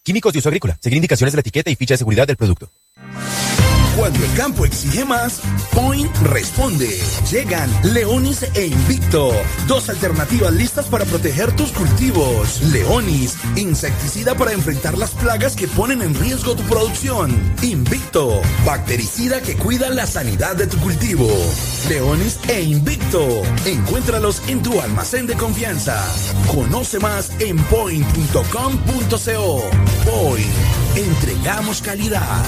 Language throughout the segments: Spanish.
Químicos de uso agrícola. Seguir indicaciones de la etiqueta y ficha de seguridad del producto. Cuando el campo exige más, Point responde. Llegan Leonis e Invicto, dos alternativas listas para proteger tus cultivos. Leonis, insecticida para enfrentar las plagas que ponen en riesgo tu producción. Invicto, bactericida que cuida la sanidad de tu cultivo. Leonis e Invicto, encuéntralos en tu almacén de confianza. Conoce más en point.com.co. Point, entregamos calidad.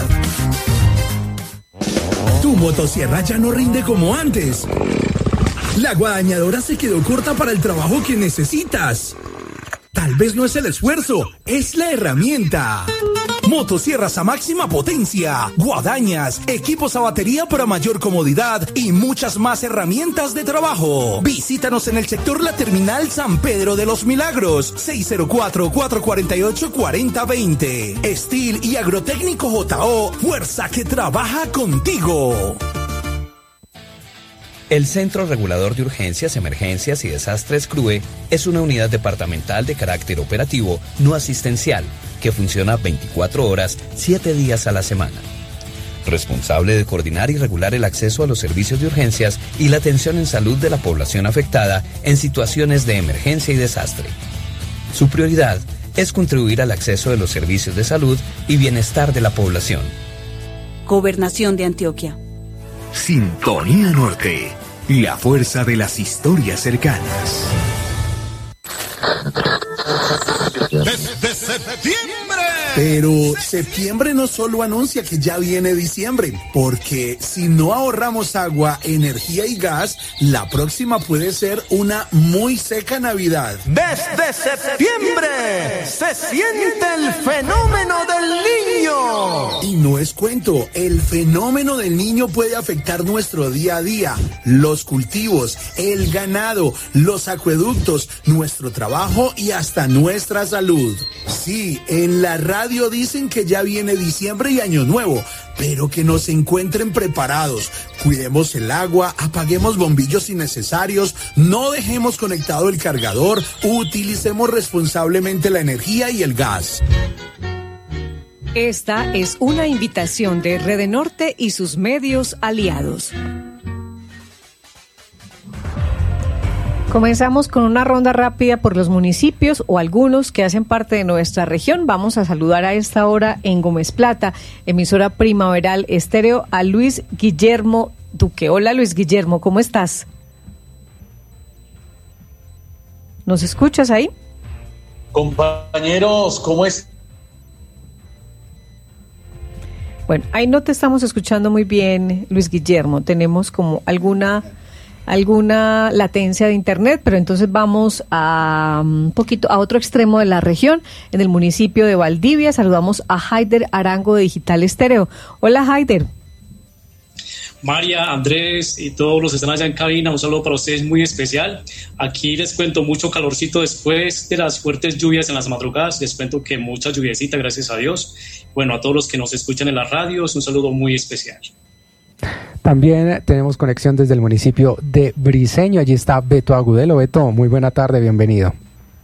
Tu motosierra ya no rinde como antes. La guadañadora se quedó corta para el trabajo que necesitas. Tal vez no es el esfuerzo, es la herramienta. Motosierras a máxima potencia, guadañas, equipos a batería para mayor comodidad y muchas más herramientas de trabajo. Visítanos en el sector La Terminal San Pedro de los Milagros, 604-448-4020. Steel y Agrotécnico JO, fuerza que trabaja contigo. El Centro Regulador de Urgencias, Emergencias y Desastres CRUE es una unidad departamental de carácter operativo no asistencial que funciona 24 horas, 7 días a la semana. Responsable de coordinar y regular el acceso a los servicios de urgencias y la atención en salud de la población afectada en situaciones de emergencia y desastre. Su prioridad es contribuir al acceso de los servicios de salud y bienestar de la población. Gobernación de Antioquia. Sintonía Norte, la fuerza de las historias cercanas. Desde septiembre. Pero septiembre no solo anuncia que ya viene diciembre, porque si no ahorramos agua, energía y gas, la próxima puede ser una muy seca Navidad. Desde septiembre se siente el fenómeno del niño. Y no es cuento, el fenómeno del niño puede afectar nuestro día a día, los cultivos, el ganado, los acueductos, nuestro trabajo y hasta nuestra salud. Sí, en la radio dicen que ya viene diciembre y año nuevo, pero que nos encuentren preparados. Cuidemos el agua, apaguemos bombillos innecesarios, no dejemos conectado el cargador, utilicemos responsablemente la energía y el gas. Esta es una invitación de Rede Norte y sus medios aliados. Comenzamos con una ronda rápida por los municipios o algunos que hacen parte de nuestra región. Vamos a saludar a esta hora en Gómez Plata, emisora Primaveral Estéreo, a Luis Guillermo Duque. Hola Luis Guillermo, ¿cómo estás? ¿Nos escuchas ahí? Compañeros, ¿cómo es? Bueno, ahí no te estamos escuchando muy bien, Luis Guillermo. Tenemos como alguna latencia de internet, pero entonces vamos a un poquito a otro extremo de la región, en el municipio de Valdivia. Saludamos a Haider Arango de Digital Estéreo. Hola Haider. María, Andrés y todos los que están allá en cabina, un saludo para ustedes muy especial. Aquí les cuento mucho calorcito después de las fuertes lluvias en las madrugadas. Les cuento que mucha lluviecita, gracias a Dios. Bueno, a todos los que nos escuchan en las radios, un saludo muy especial. También tenemos conexión desde el municipio de Briceño. Allí está Beto Agudelo. Beto, muy buena tarde, bienvenido.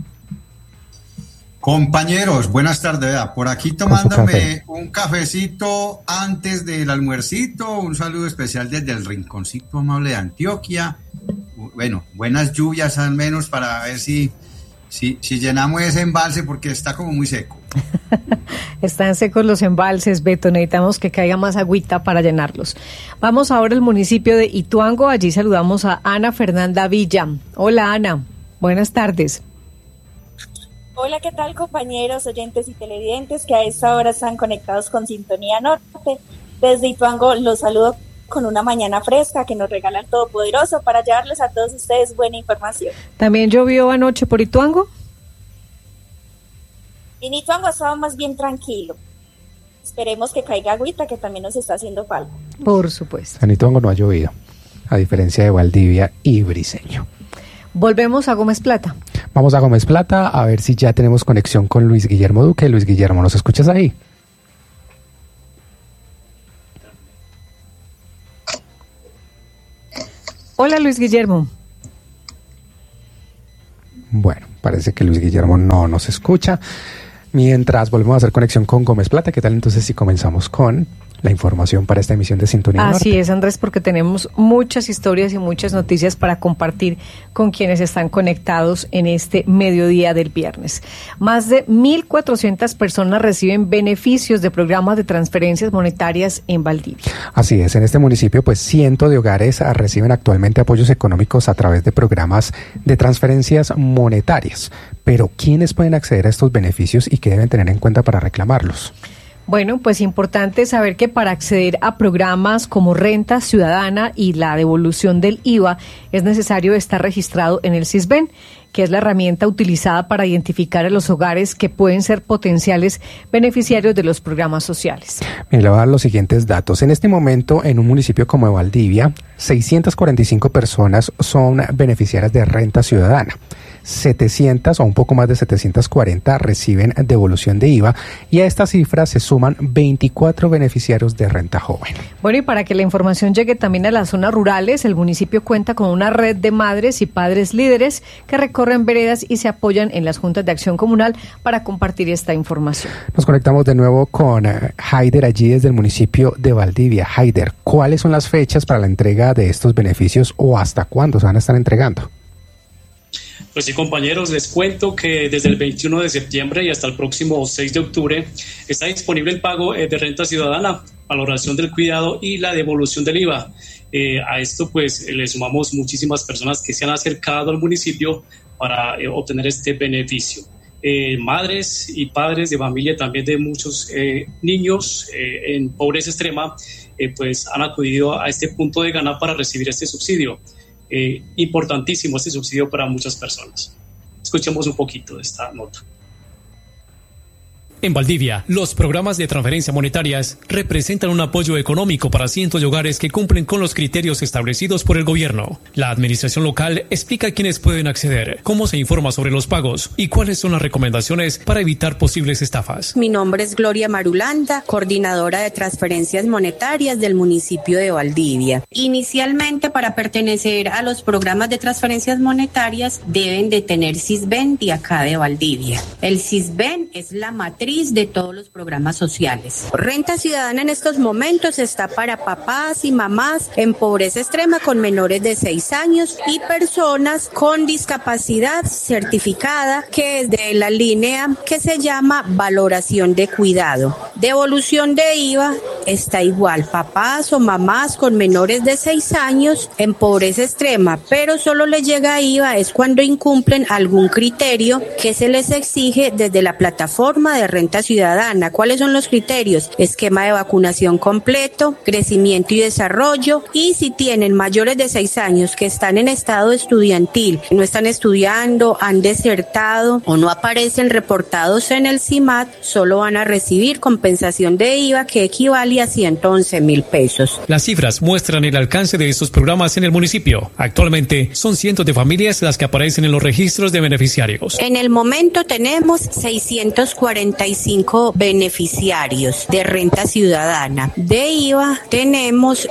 Compañeros, buenas tardes. Por aquí tomándome un cafecito antes del almuercito. Un saludo especial desde el rinconcito amable de Antioquia. Bueno, buenas lluvias al menos para ver si llenamos ese embalse porque está como muy seco. Están secos los embalses, Beto. Necesitamos que caiga más agüita para llenarlos. Vamos ahora al municipio de Ituango. Allí saludamos a Ana Fernanda Villa. Hola Ana, buenas tardes. Hola, ¿qué tal compañeros, oyentes y televidentes que a esta hora están conectados con Sintonía Norte? Desde Ituango los saludo con una mañana fresca que nos regala el Todopoderoso para llevarles a todos ustedes buena información. ¿También llovió anoche por Ituango? En Ituango estaba más bien tranquilo. Esperemos que caiga agüita, que también nos está haciendo falta. Por supuesto. En Ituango no ha llovido, a diferencia de Valdivia y Briceño. Volvemos a Gómez Plata. Vamos a Gómez Plata a ver si ya tenemos conexión con Luis Guillermo Duque. Luis Guillermo, ¿nos escuchas ahí? Hola Luis Guillermo. Bueno, parece que Luis Guillermo no nos escucha. Mientras volvemos a hacer conexión con Gómez Plata, ¿qué tal entonces si comenzamos con la información para esta emisión de Sintonía Norte? Así es, Andrés, porque tenemos muchas historias y muchas noticias para compartir con quienes están conectados en este mediodía del viernes. Más de 1.400 personas reciben beneficios de programas de transferencias monetarias en Valdivia. Así es, en este municipio pues cientos de hogares reciben actualmente apoyos económicos a través de programas de transferencias monetarias. Pero ¿quiénes pueden acceder a estos beneficios y qué deben tener en cuenta para reclamarlos? Bueno, pues importante saber que para acceder a programas como Renta Ciudadana y la devolución del IVA es necesario estar registrado en el SISBEN, que es la herramienta utilizada para identificar a los hogares que pueden ser potenciales beneficiarios de los programas sociales. Bien, le voy a dar los siguientes datos. En este momento, en un municipio como Valdivia, 645 personas son beneficiarias de Renta Ciudadana. 700 o un poco más de 740 reciben devolución de IVA y a esta cifra se suman 24 beneficiarios de Renta Joven. Bueno, y para que la información llegue también a las zonas rurales, el municipio cuenta con una red de madres y padres líderes que recorren veredas y se apoyan en las juntas de acción comunal para compartir esta información. Nos conectamos de nuevo con Haider allí desde el municipio de Valdivia. Haider, ¿cuáles son las fechas para la entrega de estos beneficios o hasta cuándo se van a estar entregando? Pues sí, compañeros, les cuento que desde el 21 de septiembre y hasta el próximo 6 de octubre está disponible el pago de Renta Ciudadana, valoración del cuidado y la devolución del IVA. A esto pues le sumamos muchísimas personas que se han acercado al municipio para obtener este beneficio. Madres y padres de familia, también de muchos niños en pobreza extrema, pues han acudido a este punto de gana para recibir este subsidio. Importantísimo este subsidio para muchas personas. Escuchemos un poquito de esta nota. En Valdivia, los programas de transferencias monetarias representan un apoyo económico para cientos de hogares que cumplen con los criterios establecidos por el gobierno. La administración local explica quiénes pueden acceder, cómo se informa sobre los pagos y cuáles son las recomendaciones para evitar posibles estafas. Mi nombre es Gloria Marulanda, coordinadora de transferencias monetarias del municipio de Valdivia. Inicialmente, para pertenecer a los programas de transferencias monetarias, deben de tener SISBEN de acá de Valdivia. El SISBEN es la matriz de todos los programas sociales. Renta Ciudadana en estos momentos está para papás y mamás en pobreza extrema con menores de 6 años y personas con discapacidad certificada, que es de la línea que se llama valoración de cuidado. Devolución de IVA está igual, papás o mamás con menores de 6 años en pobreza extrema, pero solo les llega IVA es cuando incumplen algún criterio que se les exige desde la plataforma de Renta Ciudadana. ¿Cuáles son los criterios? Esquema de vacunación completo, crecimiento y desarrollo, y si tienen mayores de 6 años que están en estado estudiantil, no están estudiando, han desertado o no aparecen reportados en el CIMAT, solo van a recibir compensación de IVA que equivale a 111.000 pesos. Las cifras muestran el alcance de estos programas en el municipio. Actualmente son cientos de familias las que aparecen en los registros de beneficiarios. En el momento tenemos 645 beneficiarios de Renta Ciudadana. De IVA tenemos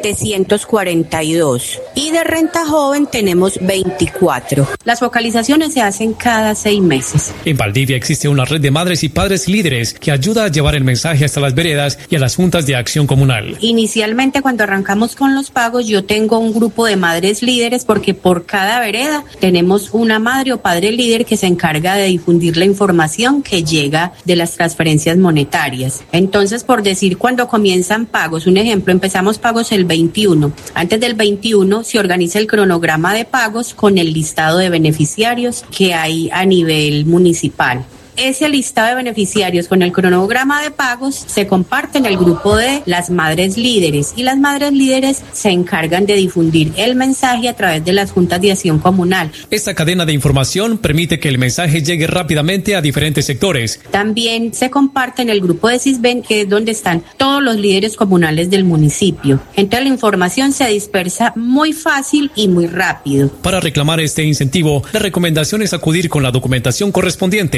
742 y de Renta Joven tenemos 24. Las focalizaciones se hacen cada 6 meses. En Valdivia existe una red de madres y padres líderes que ayuda a llevar el mensaje hasta las veredas y a las juntas de acción comunal. Inicialmente, cuando arrancamos con los pagos, yo tengo un grupo de madres líderes porque por cada vereda tenemos una madre o padre líder que se encarga de difundir la información que llega de las transferencias monetarias. Entonces, por decir, cuando comienzan pagos, un ejemplo, empezamos pagos el 21. Antes del 21 se organiza el cronograma de pagos con el listado de beneficiarios que hay a nivel municipal. Ese listado de beneficiarios con el cronograma de pagos se comparte en el grupo de las madres líderes y las madres líderes se encargan de difundir el mensaje a través de las juntas de acción comunal. Esta cadena de información permite que el mensaje llegue rápidamente a diferentes sectores. También se comparte en el grupo de SISBEN, que es donde están todos los líderes comunales del municipio. Entonces la información se dispersa muy fácil y muy rápido. Para reclamar este incentivo, la recomendación es acudir con la documentación correspondiente. Para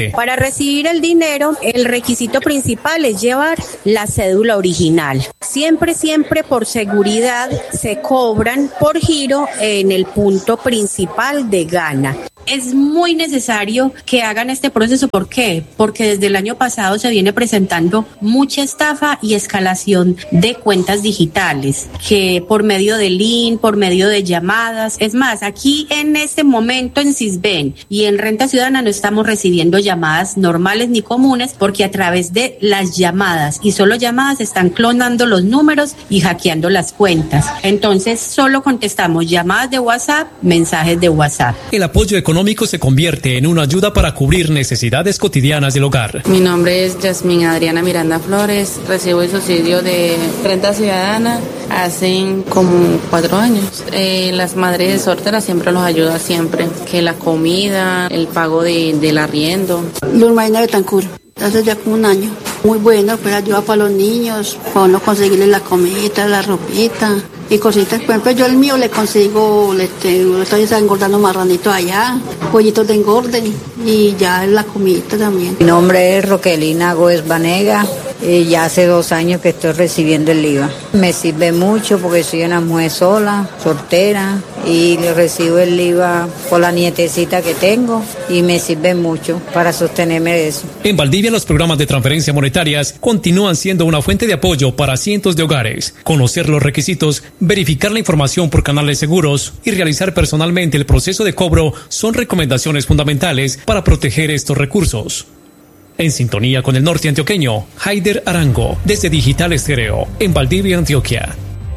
recibir el dinero, el requisito principal es llevar la cédula original. Siempre por seguridad se cobran por giro en el punto principal de Gana. Es muy necesario que hagan este proceso. ¿Por qué? Porque desde el año pasado se viene presentando mucha estafa y escalación de cuentas digitales, que por medio de link, por medio de llamadas. Es más, aquí en este momento en Sisbén y en Renta Ciudadana no estamos recibiendo llamadas normales ni comunes, porque a través de las llamadas y solo llamadas están clonando los números y hackeando las cuentas. Entonces solo contestamos llamadas de WhatsApp, mensajes de WhatsApp. El apoyo económico se convierte en una ayuda para cubrir necesidades cotidianas del hogar. Mi nombre es Yasmín Adriana Miranda Flores, recibo el subsidio de Renta Ciudadana hace como 4 años. Las madres solteras siempre los ayuda siempre, que la comida, el pago del arriendo. Lurmaina Betancur, hace ya como 1 año. Muy bueno, pues ayuda para los niños, para uno conseguirles la comida, la ropita y cositas. Por ejemplo, yo el mío le consigo, estoy engordando marranitos allá, pollitos de engorde y ya la comida también. Mi nombre es Roquelina Góez Vanega. Ya hace 2 años que estoy recibiendo el IVA. Me sirve mucho porque soy una mujer sola, soltera, y le recibo el IVA por la nietecita que tengo y me sirve mucho para sostenerme de eso. En Valdivia, los programas de transferencias monetarias continúan siendo una fuente de apoyo para cientos de hogares. Conocer los requisitos, verificar la información por canales seguros y realizar personalmente el proceso de cobro son recomendaciones fundamentales para proteger estos recursos. En sintonía con el norte antioqueño, Haider Arango, desde Digital Estéreo, en Valdivia, Antioquia.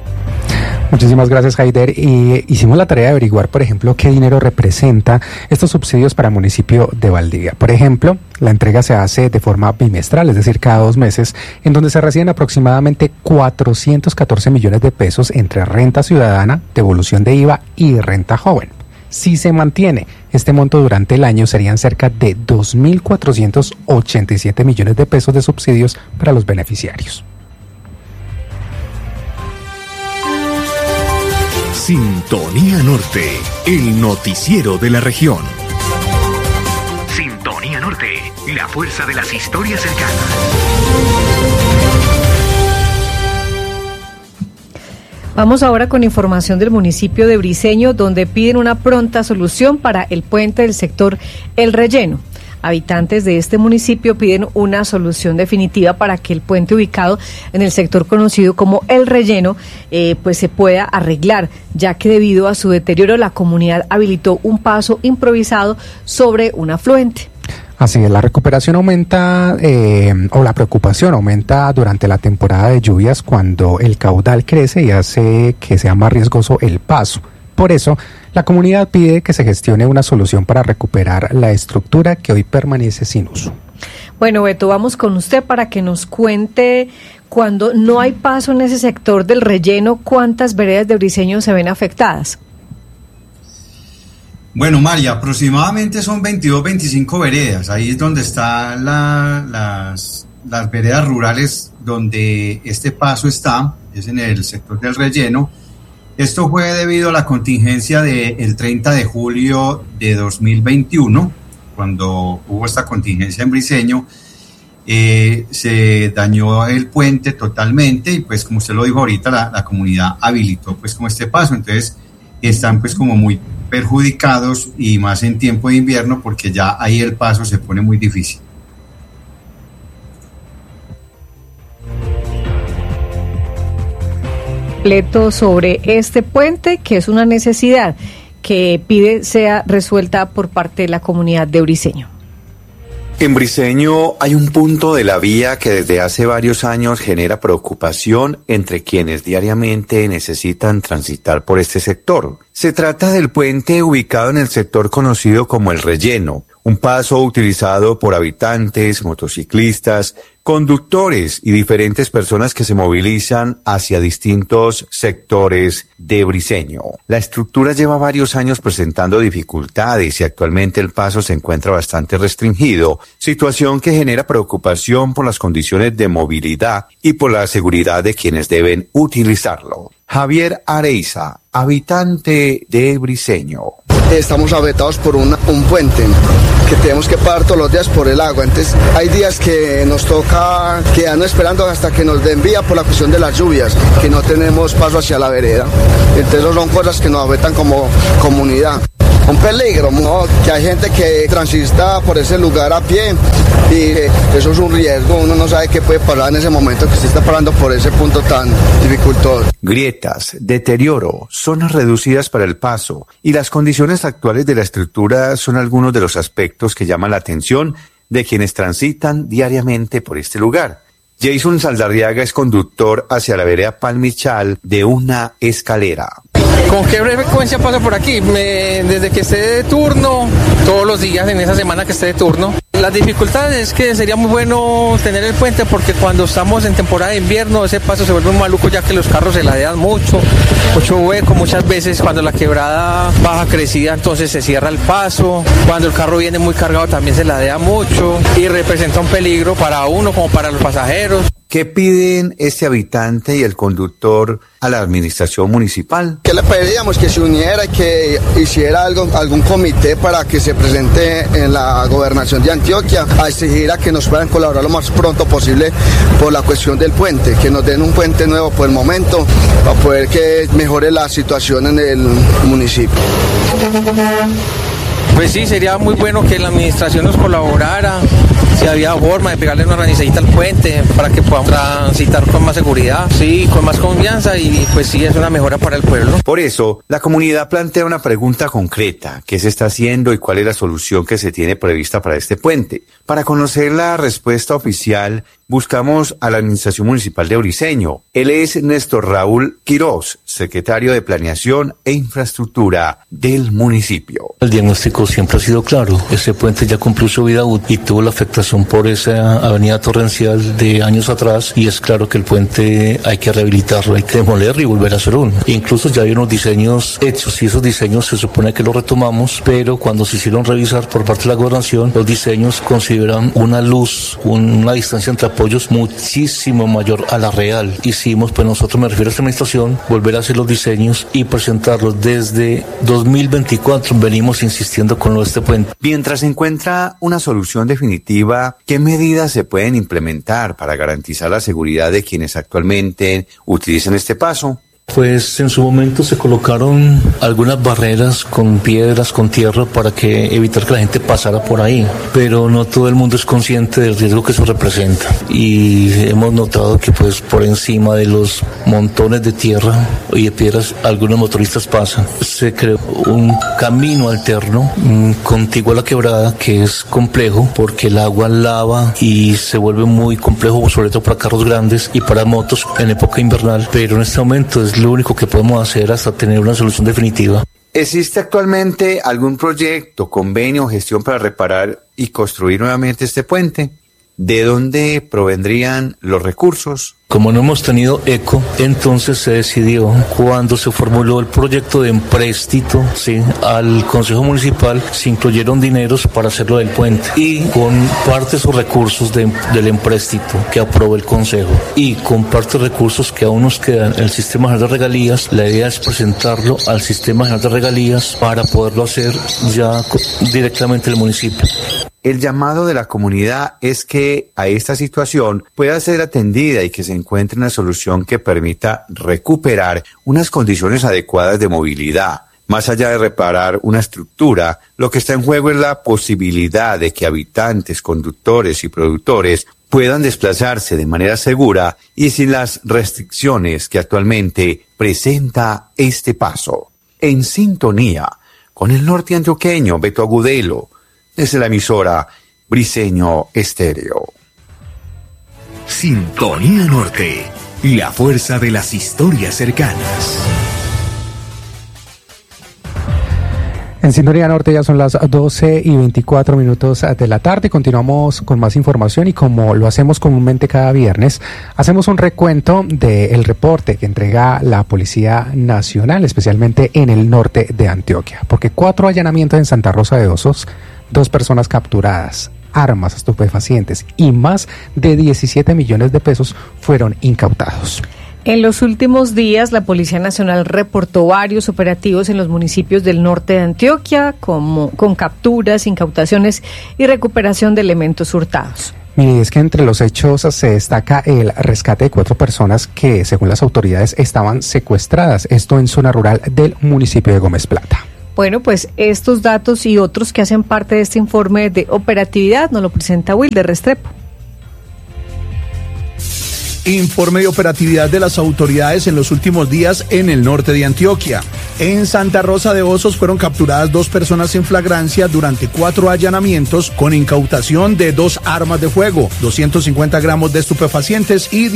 Muchísimas gracias, Haider. Y hicimos la tarea de averiguar, por ejemplo, qué dinero representa estos subsidios para el municipio de Valdivia. Por ejemplo, la entrega se hace de forma bimestral, es decir, cada 2 meses, en donde se reciben aproximadamente 414 millones de pesos entre renta ciudadana, devolución de IVA y renta joven. Si se mantiene este monto durante el año, serían cerca de 2.487 millones de pesos de subsidios para los beneficiarios. Sintonía Norte, el noticiero de la región. Sintonía Norte, la fuerza de las historias cercanas. Vamos ahora con información del municipio de Briceño, donde piden una pronta solución para el puente del sector El Relleno. Habitantes de este municipio piden una solución definitiva para que el puente ubicado en el sector conocido como El Relleno pues se pueda arreglar, ya que debido a su deterioro la comunidad habilitó un paso improvisado sobre un afluente. Así es, la recuperación aumenta o la preocupación aumenta durante la temporada de lluvias cuando el caudal crece y hace que sea más riesgoso el paso. Por eso, la comunidad pide que se gestione una solución para recuperar la estructura que hoy permanece sin uso. Bueno, Beto, vamos con usted para que nos cuente, cuando no hay paso en ese sector del Relleno, ¿cuántas veredas de Briceño se ven afectadas? Bueno, María, aproximadamente son 22, 25 veredas. Ahí es donde están las veredas rurales donde este paso está, es en el sector del Relleno. Esto fue debido a la contingencia del 30 de julio de 2021, cuando hubo esta contingencia en Briceño. Se dañó el puente totalmente y pues como usted lo dijo ahorita, la comunidad habilitó pues como este paso. Entonces están pues como muy perjudicados y más en tiempo de invierno porque ya ahí el paso se pone muy difícil. Sobre este puente, que es una necesidad que pide sea resuelta por parte de la comunidad de Briceño. En Briceño hay un punto de la vía que desde hace varios años genera preocupación entre quienes diariamente necesitan transitar por este sector. Se trata del puente ubicado en el sector conocido como El Relleno, un paso utilizado por habitantes, motociclistas, conductores y diferentes personas que se movilizan hacia distintos sectores de Briceño. La estructura lleva varios años presentando dificultades y actualmente el paso se encuentra bastante restringido, situación que genera preocupación por las condiciones de movilidad y por la seguridad de quienes deben utilizarlo. Javier Areiza, habitante de Briceño. Estamos afectados por un puente que tenemos que parar todos los días por el agua. Entonces hay días que nos toca quedarnos esperando hasta que nos den vía por la cuestión de las lluvias, que no tenemos paso hacia la vereda. Entonces son cosas que nos afectan como comunidad. Un peligro, ¿no? Que hay gente que transita por ese lugar a pie y eso es un riesgo. Uno no sabe qué puede pasar en ese momento que se está parando por ese punto tan dificultoso. Grietas, deterioro, zonas reducidas para el paso y las condiciones actuales de la estructura son algunos de los aspectos que llaman la atención de quienes transitan diariamente por este lugar. Jason Saldarriaga es conductor hacia la vereda Palmichal de una escalera. ¿Con qué frecuencia paso por aquí? Desde que esté de turno, todos los días en esa semana que esté de turno. Las dificultades es que sería muy bueno tener el puente porque cuando estamos en temporada de invierno ese paso se vuelve un maluco ya que los carros se ladean mucho hueco, muchas veces cuando la quebrada baja crecida entonces se cierra el paso, cuando el carro viene muy cargado también se ladea mucho y representa un peligro para uno como para los pasajeros. ¿Qué piden este habitante y el conductor a la administración municipal? Que le pediríamos que se uniera y que hiciera algún comité para que se presente en la gobernación de Antioquia a exigir a que nos puedan colaborar lo más pronto posible por la cuestión del puente, que nos den un puente nuevo por el momento para poder que mejore la situación en el municipio. Pues sí, sería muy bueno que la administración nos colaborara, si había forma de pegarle una organizadita al puente para que podamos transitar con más seguridad, sí, con más confianza y pues sí, es una mejora para el pueblo. Por eso, la comunidad plantea una pregunta concreta, ¿qué se está haciendo y cuál es la solución que se tiene prevista para este puente? Para conocer la respuesta oficial, buscamos a la Administración Municipal de Briceño. Él es Néstor Raúl Quirós, secretario de Planeación e Infraestructura del municipio. El diagnóstico siempre ha sido claro. Ese puente ya cumplió su vida útil y tuvo la afectación por esa avenida torrencial de años atrás y es claro que el puente hay que rehabilitarlo, hay que demolerlo y volver a hacer uno. Incluso ya hay unos diseños hechos y esos diseños se supone que los retomamos, pero cuando se hicieron revisar por parte de la gobernación, los diseños consideran una luz, una distancia entre apoyos muchísimo mayor a la real. Hicimos, pues nosotros, me refiero a esta administración, volver a hacer los diseños y presentarlos. Desde 2024 venimos insistiendo con lo de este puente. Mientras se encuentra una solución definitiva, ¿qué medidas se pueden implementar para garantizar la seguridad de quienes actualmente utilizan este paso? Pues en su momento se colocaron algunas barreras con piedras, con tierra para que evitar que la gente pasara por ahí, pero no todo el mundo es consciente del riesgo que eso representa y hemos notado que pues por encima de los montones de tierra y de piedras algunos motoristas pasan. Se creó un camino alterno contiguo a la quebrada que es complejo porque el agua lava y se vuelve muy complejo, sobre todo para carros grandes y para motos en época invernal, pero en este momento es lo único que podemos hacer hasta tener una solución definitiva. ¿Existe actualmente algún proyecto, convenio o gestión para reparar y construir nuevamente este puente? ¿De dónde provendrían los recursos? Como no hemos tenido eco, entonces se decidió, cuando se formuló el proyecto de empréstito, ¿sí?, al Consejo Municipal, se incluyeron dineros para hacerlo del puente y con parte de esos recursos del empréstito que aprobó el Consejo y con parte de recursos que aún nos quedan en el Sistema General de Regalías, la idea es presentarlo al Sistema General de Regalías para poderlo hacer ya directamente en el municipio. El llamado de la comunidad es que a esta situación pueda ser atendida y que se encuentre una solución que permita recuperar unas condiciones adecuadas de movilidad. Más allá de reparar una estructura, lo que está en juego es la posibilidad de que habitantes, conductores y productores puedan desplazarse de manera segura y sin las restricciones que actualmente presenta este paso. En sintonía con el norte antioqueño, Beto Agudelo, desde la emisora Briceño Estéreo. Sintonía Norte, la fuerza de las historias cercanas. En Sintonía Norte ya son las 12:24 de la tarde. Continuamos con más información y como lo hacemos comúnmente cada viernes, hacemos un recuento del reporte que entrega la Policía Nacional, especialmente en el norte de Antioquia, porque 4 allanamientos en Santa Rosa de Osos, 2 personas capturadas, armas, estupefacientes y más de 17 millones de pesos fueron incautados. En los últimos días, la Policía Nacional reportó varios operativos en los municipios del norte de Antioquia, con capturas, incautaciones y recuperación de elementos hurtados. Mire, es que entre los hechos se destaca el rescate de 4 personas que, según las autoridades, estaban secuestradas, esto en zona rural del municipio de Gómez Plata. Bueno, pues estos datos y otros que hacen parte de este informe de operatividad nos lo presenta Wilder Restrepo. Informe de operatividad de las autoridades en los últimos días en el norte de Antioquia. En Santa Rosa de Osos fueron capturadas 2 personas en flagrancia durante 4 allanamientos con incautación de 2 armas de fuego, 250 gramos de estupefacientes y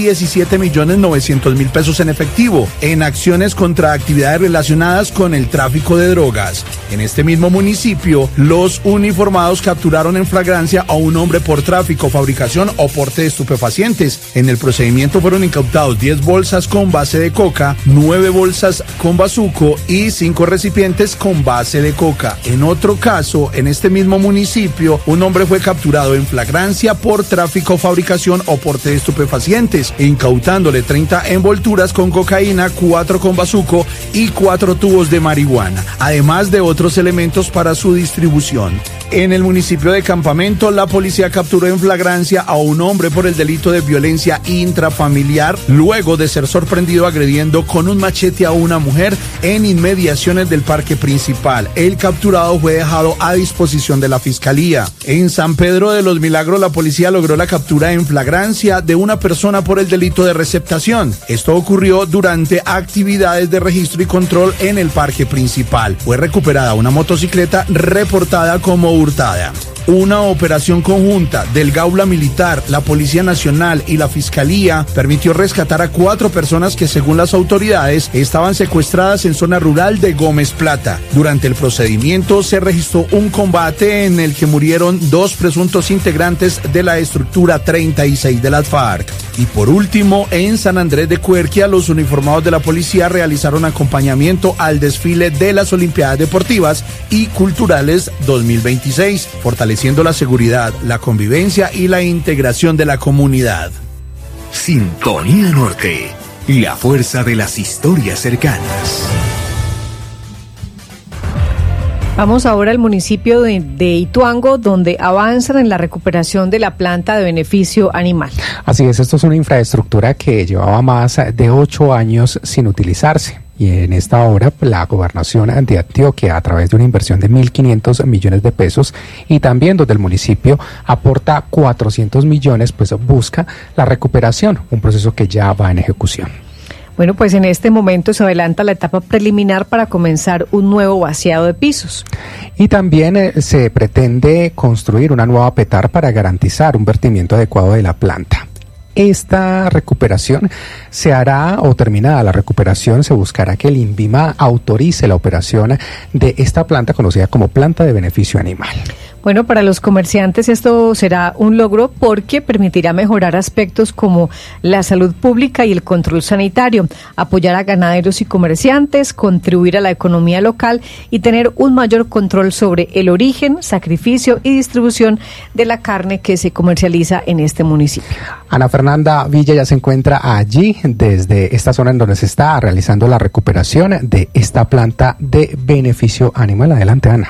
17.900.000 pesos en efectivo, en acciones contra actividades relacionadas con el tráfico de drogas. En este mismo municipio, los uniformados capturaron en flagrancia a un hombre por tráfico, fabricación o porte de estupefacientes. En el procedimiento fueron incautados 10 bolsas con base de coca, 9 bolsas con bazuco y 5 recipientes con base de coca. En otro caso, en este mismo municipio, un hombre fue capturado en flagrancia por tráfico, fabricación o porte de estupefacientes, incautándole 30 envolturas con cocaína, 4 con bazuco y 4 tubos de marihuana, además de otros elementos para su distribución. En el municipio de Campamento, la policía capturó en flagrancia a un hombre por el delito de violencia intrafamiliar, luego de ser sorprendido agrediendo con un machete a una mujer en inmediaciones del parque principal. El capturado fue dejado a disposición de la fiscalía. En San Pedro de los Milagros, la policía logró la captura en flagrancia de una persona por el delito de receptación. Esto ocurrió durante actividades de registro y control en el parque principal. Fue recuperada una motocicleta reportada como hurtada. Una operación conjunta del Gaula Militar, la Policía Nacional y la Fiscalía permitió rescatar a 4 personas que, según las autoridades, estaban secuestradas en zona rural de Gómez Plata. Durante el procedimiento se registró un combate en el que murieron 2 presuntos integrantes de la estructura 36 de las FARC. Y por último, en San Andrés de Cuerquia, los uniformados de la policía realizaron acompañamiento al desfile de las Olimpiadas Deportivas y Culturales 2026, fortaleciendo la seguridad, la convivencia y la integración de la comunidad. Sintonía Norte, la fuerza de las historias cercanas. Vamos ahora al municipio de Ituango, donde avanzan en la recuperación de la planta de beneficio animal. Así es, esto es una infraestructura que llevaba más de 8 años sin utilizarse. Y en esta hora, la gobernación de Antioquia, a través de una inversión de 1.500 millones de pesos y también donde el municipio aporta 400 millones, pues busca la recuperación, un proceso que ya va en ejecución. Bueno, pues en este momento se adelanta la etapa preliminar para comenzar un nuevo vaciado de pisos. Y también se pretende construir una nueva petar para garantizar un vertimiento adecuado de la planta. Esta recuperación se hará, o terminada la recuperación, se buscará que el INVIMA autorice la operación de esta planta conocida como planta de beneficio animal. Bueno, para los comerciantes esto será un logro porque permitirá mejorar aspectos como la salud pública y el control sanitario, apoyar a ganaderos y comerciantes, contribuir a la economía local y tener un mayor control sobre el origen, sacrificio y distribución de la carne que se comercializa en este municipio. Ana Fernanda Villa ya se encuentra allí desde esta zona en donde se está realizando la recuperación de esta planta de beneficio animal. Adelante, Ana.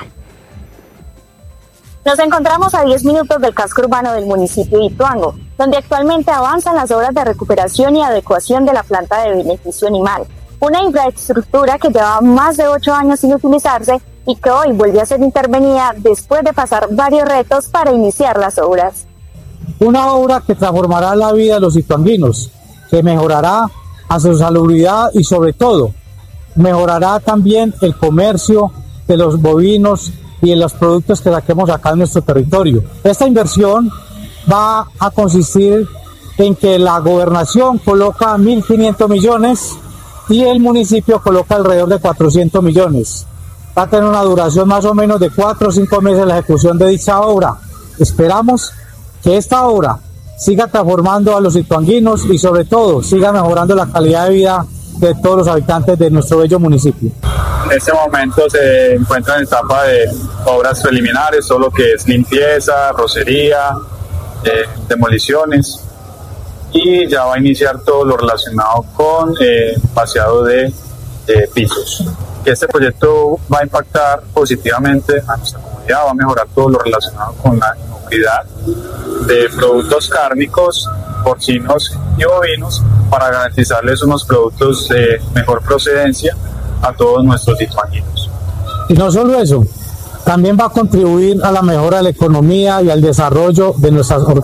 Nos encontramos a 10 minutos del casco urbano del municipio de Ituango, donde actualmente avanzan las obras de recuperación y adecuación de la planta de beneficio animal, una infraestructura que llevaba más de 8 años sin utilizarse y que hoy vuelve a ser intervenida después de pasar varios retos para iniciar las obras. Una obra que transformará la vida de los ituanguinos, que mejorará a su salubridad y sobre todo mejorará también el comercio de los bovinos y en los productos que saquemos acá en nuestro territorio. Esta inversión va a consistir en que la gobernación coloca 1.500 millones y el municipio coloca alrededor de 400 millones. Va a tener una duración más o menos de 4 o 5 meses la ejecución de dicha obra. Esperamos que esta obra siga transformando a los ituanguinos y sobre todo siga mejorando la calidad de vida de todos los habitantes de nuestro bello municipio. En este momento se encuentra en etapa de obras preliminares, todo lo que es limpieza, rocería, demoliciones y ya va a iniciar todo lo relacionado con vaciado de pisos. Este proyecto va a impactar positivamente a nuestra comunidad, va a mejorar todo lo relacionado con la inocuidad de productos cárnicos, porcinos y bovinos, para garantizarles unos productos de mejor procedencia a todos nuestros ituanguinos. Y no solo eso, también va a contribuir a la mejora de la economía y al desarrollo de nuestras